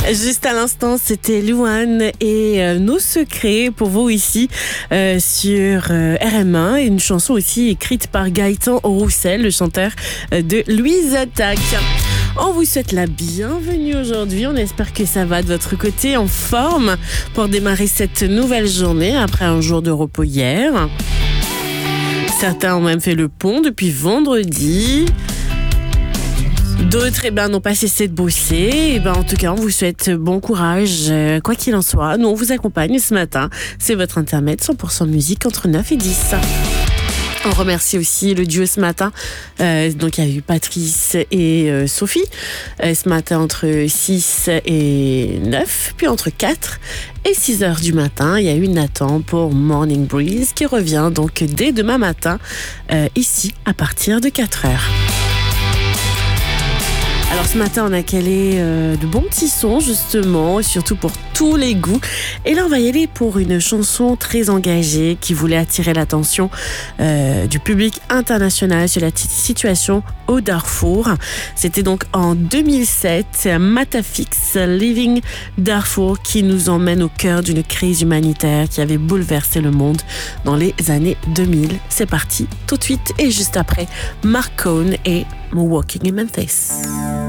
Juste à l'instant, c'était Louane et Nos Secrets pour vous ici sur RM1. Une chanson aussi écrite par Gaëtan Roussel, le chanteur de Louise Attaque. On vous souhaite la bienvenue aujourd'hui. On espère que ça va de votre côté, en forme pour démarrer cette nouvelle journée après un jour de repos hier. Certains ont même fait le pont depuis vendredi. D'autres n'ont pas cessé de bosser. En tout cas, on vous souhaite bon courage. Quoi qu'il en soit, nous on vous accompagne ce matin. C'est votre intermède 100% musique entre 9 et 10. On remercie aussi le duo ce matin. Donc il y a eu Patrice et Sophie. Ce matin entre 6 et 9, puis entre 4 et 6 heures du matin, il y a eu Nathan pour Morning Breeze qui revient donc dès demain matin ici à partir de 4 heures. Alors ce matin, on a calé de bons petits sons justement, surtout pour tous les goûts. Et là, on va y aller pour une chanson très engagée qui voulait attirer l'attention du public international sur la situation au Darfour. C'était donc en 2007, Matafix, Living Darfour, qui nous emmène au cœur d'une crise humanitaire qui avait bouleversé le monde dans les années 2000. C'est parti tout de suite et juste après, Mark Cohn et Walking in Memphis.